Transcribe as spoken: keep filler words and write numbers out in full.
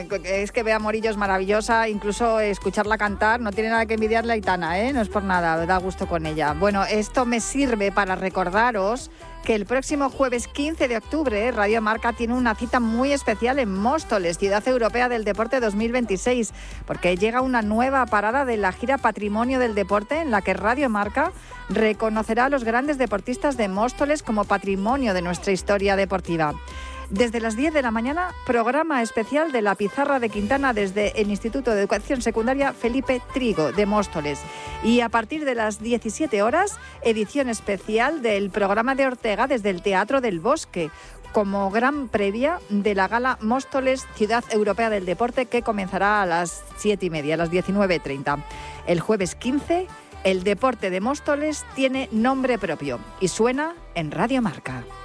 es que Bea Morillo es maravillosa, incluso escucharla cantar no tiene nada que envidiarle a Aitana, ¿eh? No es por nada, da gusto con ella. Bueno, esto me sirve para recordaros que el próximo jueves quince de octubre Radio Marca tiene una cita muy especial en Móstoles, Ciudad Europea del Deporte dos mil veintiséis, porque llega una nueva parada de la gira Patrimonio del Deporte en la que Radio Marca reconocerá a los grandes deportistas de Móstoles como patrimonio de nuestra historia deportiva. Desde las diez de la mañana, programa especial de La Pizarra de Quintana desde el Instituto de Educación Secundaria Felipe Trigo de Móstoles. Y a partir de las diecisiete horas, edición especial del programa de Ortega desde el Teatro del Bosque, como gran previa de la gala Móstoles Ciudad Europea del Deporte, que comenzará a las siete y media, a las diecinueve treinta. El jueves quince, el deporte de Móstoles tiene nombre propio y suena en Radio Marca.